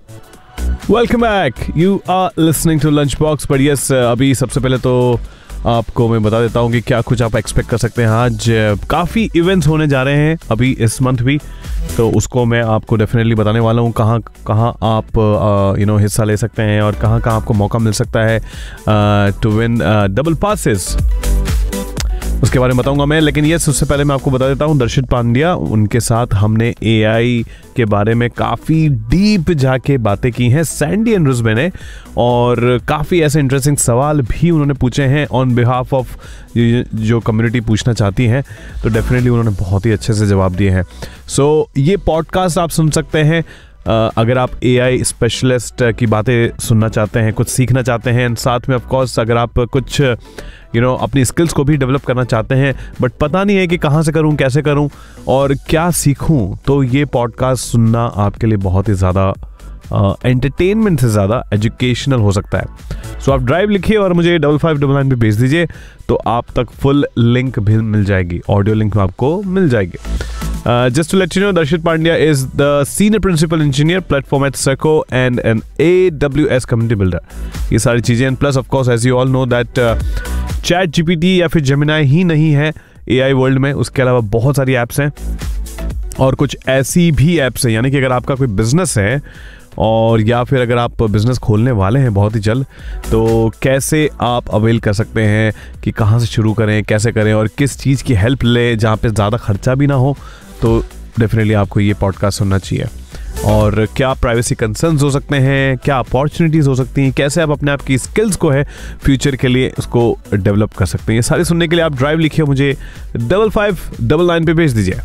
Welcome back, you are listening to lunch box. But yes, अभी सबसे पहले तो आपको मैं बता देता हूँ कि क्या कुछ आप एक्सपेक्ट कर सकते हैं। आज काफ़ी इवेंट्स होने जा रहे हैं अभी इस मंथ भी, तो उसको मैं आपको डेफिनेटली बताने वाला हूँ कहाँ कहाँ आप हिस्सा ले सकते हैं और कहाँ कहाँ आपको मौका मिल सकता है टू विन डबल पासेस। उसके बारे में बताऊंगा मैं, लेकिन ये उससे पहले मैं आपको बता देता हूँ दर्शित पांड्या, उनके साथ हमने एआई के बारे में काफ़ी डीप जाके बातें की हैं सैंडी एंड रुजबे ने, और काफ़ी ऐसे इंटरेस्टिंग सवाल भी उन्होंने पूछे हैं ऑन बिहाफ ऑफ जो कम्युनिटी पूछना चाहती हैं, तो डेफिनेटली उन्होंने बहुत ही अच्छे से जवाब दिए हैं। सो ये पॉडकास्ट आप सुन सकते हैं अगर आप एआई स्पेशलिस्ट की बातें सुनना चाहते हैं, कुछ सीखना चाहते हैं, एंड साथ में ऑफ कोर्स अगर आप कुछ अपनी स्किल्स को भी डेवलप करना चाहते हैं बट पता नहीं है कि कहाँ से करूँ, कैसे करूँ और क्या सीखूँ, तो ये पॉडकास्ट सुनना आपके लिए बहुत ही ज़्यादा एंटरटेनमेंट से ज़्यादा एजुकेशनल हो सकता है। सो आप ड्राइव लिखिए और मुझे 5599 पे भेज दीजिए, तो आप तक फुल लिंक भी मिल जाएगी, ऑडियो लिंक आपको मिल जाएगी। Just to let you know, Darshit Pandya is the Senior Principal Engineer Platform at Serco and an AWS Community Builder. ये सारी चीज़ें, and plus of course as you all know that ChatGPT या फिर Gemini ही नहीं है AI world में, उसके अलावा बहुत सारी ऐप्स हैं और कुछ ऐसी भी ऐप्स हैं, यानी कि अगर आपका कोई बिजनेस है और या फिर अगर आप बिज़नेस खोलने वाले हैं बहुत ही जल्द, तो कैसे आप अवेल कर सकते हैं कि कहाँ से शुरू करें, कैसे करें और किस चीज़ की हेल्प लें जहाँ पे ज़्यादा खर्चा भी ना हो, तो डेफिनेटली आपको ये पॉडकास्ट सुनना चाहिए। और क्या प्राइवेसी कंसर्न्स हो सकते हैं, क्या अपॉर्चुनिटीज़ हो सकती हैं, कैसे आप अपने आप की स्किल्स को है फ्यूचर के लिए उसको डेवलप कर सकते हैं, ये सारे सुनने के लिए आप ड्राइव लिखिए, मुझे 5599 पे भेज दीजिए।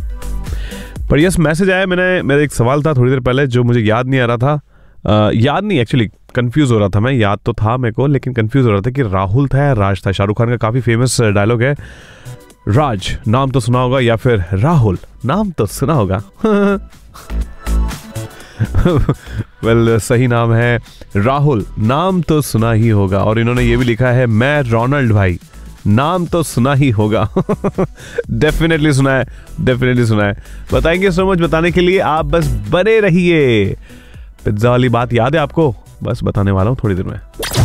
पर यस, मैसेज आया, मेरा एक सवाल था थोड़ी देर पहले जो मुझे याद नहीं आ रहा था, याद नहीं एक्चुअली कंफ्यूज हो रहा था मैं, याद तो था मेरे को लेकिन कंफ्यूज हो रहा था कि राहुल था या राज था। शाहरुख खान का काफ़ी फेमस डायलॉग है, राज नाम तो सुना होगा या फिर राहुल नाम तो सुना होगा। वेल, सही नाम है राहुल, नाम तो सुना ही होगा। और इन्होंने ये भी लिखा है, मैं रोनाल्ड भाई, नाम तो सुना ही होगा। डेफिनेटली सुना है, डेफिनेटली सुना है। बताएंगे सो मच, बताने के लिए आप बस बने रहिए। पिज्जा वाली बात याद है आपको? बस बताने वाला हूँ थोड़ी देर में।